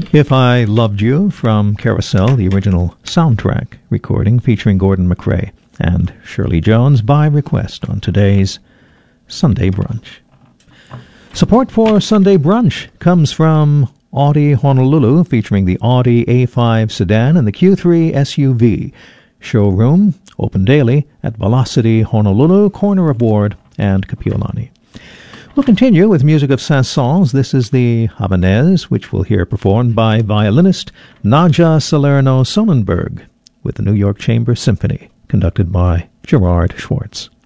If I Loved You from Carousel, the original soundtrack recording featuring Gordon MacRae and Shirley Jones by request on today's Sunday Brunch. Support for Sunday Brunch comes from Audi Honolulu, featuring the Audi A5 sedan and the Q3 SUV. Showroom open daily at Velocity Honolulu, corner of Ward and Kapiolani. We'll continue with music of Saint-Saëns. This is the Habanez, which we'll hear performed by violinist Nadja Salerno Sonnenberg with the New York Chamber Symphony, conducted by Gerard Schwartz.